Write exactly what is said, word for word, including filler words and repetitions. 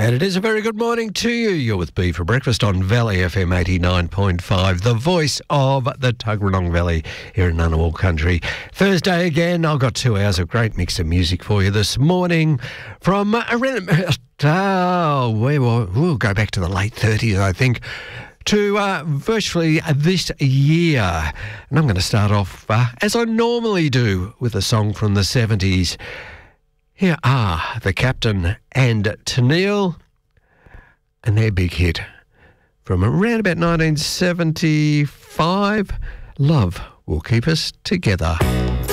And it is a very good morning to you. You're with B for Breakfast on Valley F M eighty-nine point five, the voice of the Tuggeranong Valley here in Ngunnawal Country. Thursday again, I've got two hours of great mix of music for you this morning from around, oh, we will, we'll go back to the late thirties, I think, to uh, virtually this year. And I'm going to start off, uh, as I normally do, with a song from the seventies. Here are The Captain and Tennille and their big hit from around about nineteen seventy-five, Love Will Keep Us Together.